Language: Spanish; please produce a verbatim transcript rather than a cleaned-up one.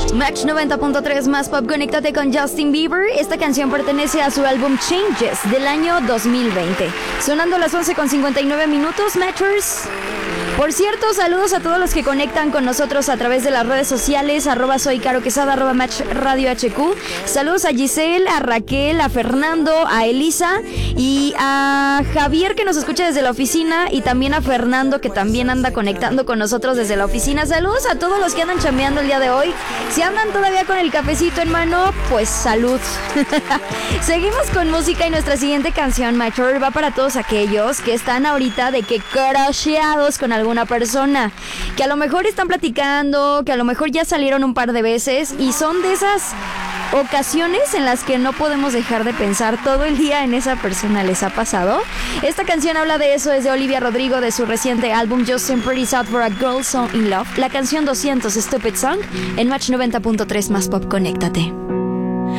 Match noventa punto tres más pop, conéctate con Justin Bieber. Esta canción pertenece a su álbum Changes del año dos mil veinte. Sonando a las once con cincuenta y nueve minutos, Matchers. Por cierto, saludos a todos los que conectan con nosotros a través de las redes sociales, arroba soy Caro Quesada, arroba Match Radio H Q. Saludos a Giselle, a Raquel, a Fernando, a Elisa y a Javier, que nos escucha desde la oficina, y también a Fernando, que también anda conectando con nosotros desde la oficina. Saludos a todos los que andan chambeando el día de hoy. Si andan todavía con el cafecito en mano, pues salud. Seguimos con música y nuestra siguiente canción, Matcher, va para todos aquellos que están ahorita de que crusheados con alguna persona, que a lo mejor están platicando, que a lo mejor ya salieron un par de veces y son de esas ocasiones en las que no podemos dejar de pensar todo el día en esa persona. ¿Les ha pasado? Esta canción habla de eso, es de Olivia Rodrigo, de su reciente álbum Justin Pretty Sad for a Girl So In Love. La canción doscientos, Stupid Song, en Match noventa punto tres más pop, conéctate.